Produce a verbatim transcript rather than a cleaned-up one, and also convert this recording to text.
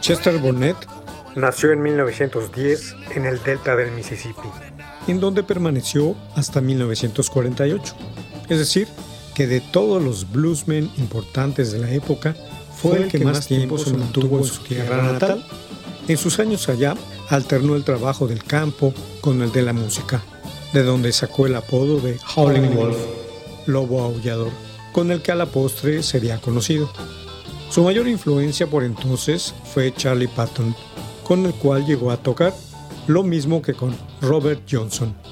Chester Burnett nació en mil novecientos diez en el delta del Mississippi, en donde permaneció hasta mil novecientos cuarenta y ocho. Es decir, que de todos los bluesmen importantes de la época, fue, fue el que, que más tiempo se mantuvo en su tierra natal. En sus años allá, alternó el trabajo del campo con el de la música, de donde sacó el apodo de Howling Wolf, lobo aullador, con el que a la postre sería conocido. Su mayor influencia por entonces fue Charlie Patton, con el cual llegó a tocar, lo mismo que con Robert Johnson.